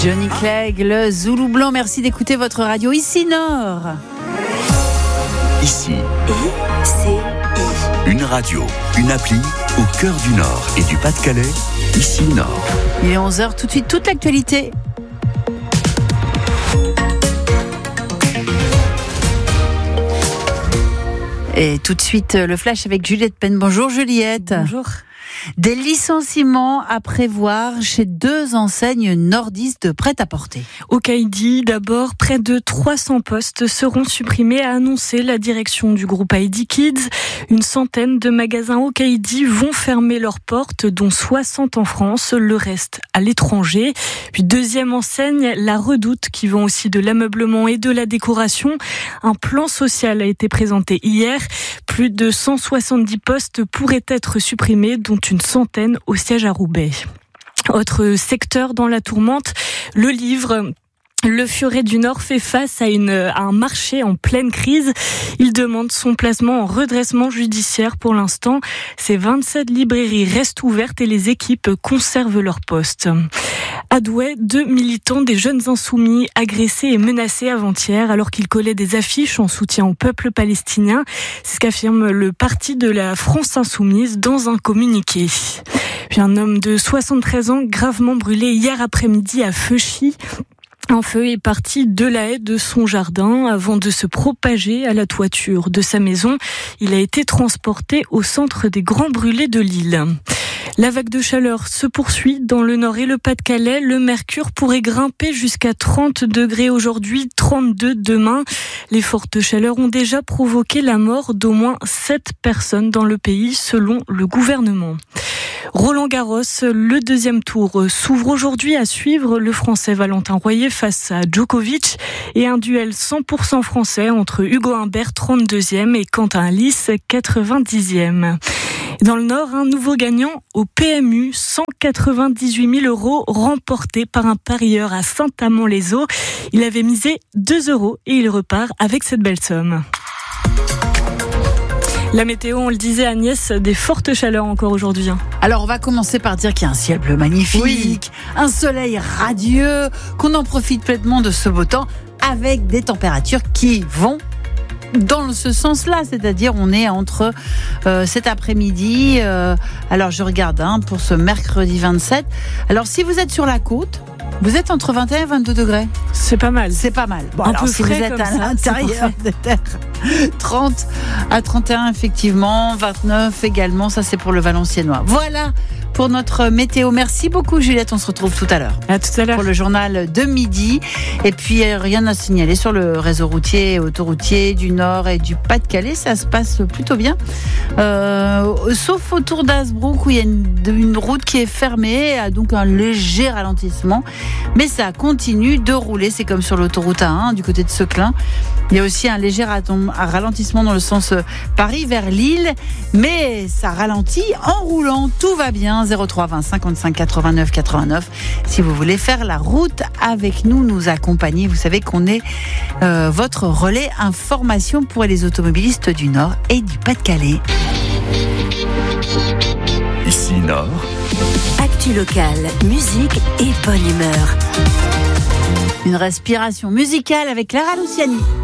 Johnny Clegg, le Zoulou Blanc. Merci d'écouter votre radio ici Nord. Ici, une radio, une appli au cœur du Nord et du Pas-de-Calais. Ici Nord. Il est 11h, tout de suite, toute l'actualité. Et tout de suite, le flash avec Juliette Penn. Bonjour Juliette. Bonjour. Des licenciements à prévoir chez 2 enseignes nordistes de prêt-à-porter. Au Caïdi, d'abord, près de 300 postes seront supprimés, a annoncé la direction du groupe ID Kids. Une centaine de magasins au Caïdi vont fermer leurs portes, dont 60 en France, le reste à l'étranger. Puis deuxième enseigne, La Redoute, qui vend aussi de l'ameublement et de la décoration. Un plan social a été présenté hier. Plus de 170 postes pourraient être supprimés, dont une centaine au siège à Roubaix. Autre secteur dans la tourmente, le livre. Le Furet du Nord fait face à un marché en pleine crise. Il demande son placement en redressement judiciaire pour l'instant. Ces 27 librairies restent ouvertes et les équipes conservent leur poste. À Douai, 2 militants des Jeunes Insoumis agressés et menacés avant-hier alors qu'ils collaient des affiches en soutien au peuple palestinien. C'est ce qu'affirme le parti de la France Insoumise dans un communiqué. Puis un homme de 73 ans gravement brûlé hier après-midi à Feuchy. Un feu est parti de la haie de son jardin avant de se propager à la toiture de sa maison. Il a été transporté au centre des Grands Brûlés de Lille. La vague de chaleur se poursuit dans le Nord et le Pas-de-Calais. Le mercure pourrait grimper jusqu'à 30 degrés aujourd'hui, 32 demain. Les fortes chaleurs ont déjà provoqué la mort d'au moins 7 personnes dans le pays, selon le gouvernement. Roland-Garros, le deuxième tour s'ouvre aujourd'hui à suivre. Le Français Valentin Royer face à Djokovic et un duel 100% français entre Hugo Humbert, 32e, et Quentin Lys, 90e. Dans le Nord, un nouveau gagnant au PMU, 198 000 € remportés par un parieur à Saint-Amand-les-Eaux. Il avait misé 2 € et il repart avec cette belle somme. La météo, on le disait Agnès, des fortes chaleurs encore aujourd'hui. Alors on va commencer par dire qu'il y a un ciel bleu magnifique, un soleil radieux, qu'on en profite pleinement de ce beau temps avec des températures qui vont dans ce sens-là, c'est-à-dire on est entre cet après-midi, alors je regarde pour ce mercredi 27, alors si vous êtes sur la côte, vous êtes entre 21 et 22 degrés. C'est pas mal. C'est pas mal. Bon, un alors peu si frais vous êtes à ça, l'intérieur de terre, 30 à 31 effectivement, 29 également, ça c'est pour le Valenciennois. Voilà pour notre météo. Merci beaucoup Juliette, on se retrouve tout à l'heure. À tout à l'heure. Pour le journal de midi. Et puis rien à signaler sur le réseau routier et autoroutier du Nord et du Pas-de-Calais. Ça se passe plutôt bien. Sauf autour d'Hazebrouck où il y a une route qui est fermée, donc un léger ralentissement. Mais ça continue de rouler. C'est comme sur l'autoroute A1 du côté de Seclin. Il y a aussi un léger ralentissement dans le sens Paris vers Lille. Mais ça ralentit en roulant. Tout va bien. 03 20 55 89 89. Si vous voulez faire la route avec nous, nous accompagner, vous savez qu'on est votre relais information pour les automobilistes du Nord et du Pas-de-Calais. Ici Nord. Actu locale, musique et bonne humeur. Une respiration musicale avec Clara Luciani.